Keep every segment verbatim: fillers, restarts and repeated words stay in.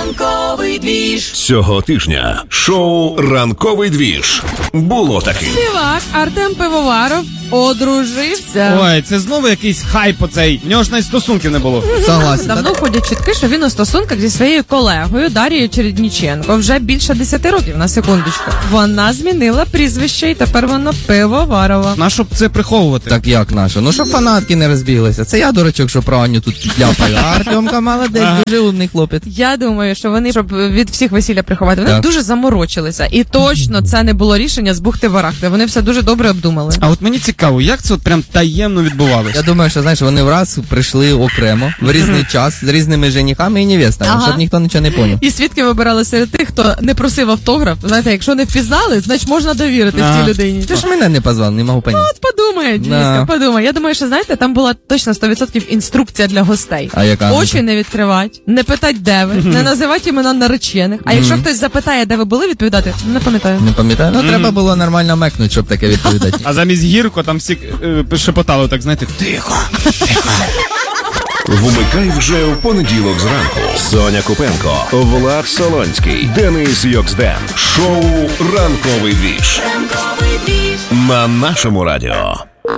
Ранковий двіж. Цього тижня шоу «Ранковий двіж» було таки. Співак Артем Пивоваров одружився. Ой, це знову якийсь хайп оцей. В нього ж навіть стосунків не було. Согласен. Давно ходять чутки, що він у стосунках зі своєю колегою Дарією Чередніченко вже більше десяти років, на секундочку. Вона змінила прізвище і тепер вона Пивоварова. На що б це приховувати? Так як наша? Ну, щоб фанатки не розбіглися. Це я, дурачок, що про Аню тут підляпаю. А Артемка молодець, ага. Дуже умний хлопець. Я думаю, що вони, щоб від всіх весілля приховати, вони так. дуже заморочилися. І точно це не було рішення з бухти-барахти. Вони все дуже добре обдумали. А от мені цікаво, як це от прям таємно відбувалося? Я думаю, що, знаєш, вони враз прийшли окремо, в різний час, з різними женихами і невестами, ага. Щоб ніхто нічого не поняв. І свідки вибирали серед тих, хто не просив автограф. Знаєте, якщо не впізнали, значить можна довірити ага. цій людині. Ти ж мене не позвав, не можу поняти. Ну, от подумай, Діска, да. подумай. Я думаю, що, знаєте, там була точно сто відсотків інструкція для гостей. А яка? Очі не відкривати, не питать, де ви, не називати імена наречених. А якщо хтось запитає, де ви були, відповідати, не пам'ятаю. Не пам'ятаю? Ну, треба було нормально мекнути, щоб таке відповідати. А замість гірко там всі е, шепотали, так, знаєте, тихо, тихо. Вмикай вже в понеділок зранку. Соня Купенко, Влад Солонський, Денис Йоксден. Шоу «Ранковий двіж». Ранковий двіж. На нашому радіо.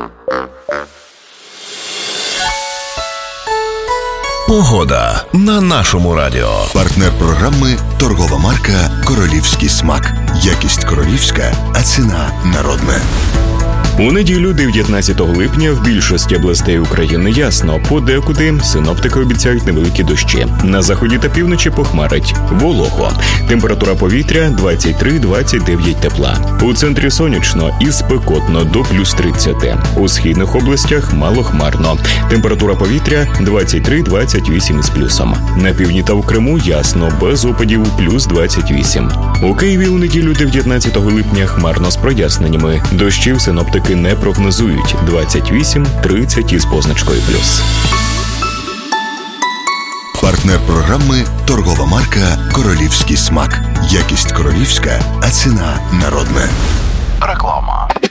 Погода на нашому радіо. Партнер програми – торгова марка «Королівський смак». Якість королівська, а ціна народна. У неділю, дев'ятнадцятого липня, в більшості областей України ясно. Подекуди синоптики обіцяють невеликі дощі. На заході та півночі похмарить. Волого. Температура повітря двадцять три - двадцять дев'ять тепла. У центрі сонячно і спекотно до плюс тридцять. У східних областях малохмарно. Температура повітря двадцять три - двадцять вісім із плюсом. На півдні та у Криму ясно, без опадів плюс двадцять вісім. У Києві у неділю, дев'ятнадцятого липня, хмарно з проясненнями. Дощів синоптики не прогнозують. двадцять вісім - тридцять із позначкою плюс. Партнер програми – торгова марка «Королівський смак». Якість королівська, а ціна народна. Реклама.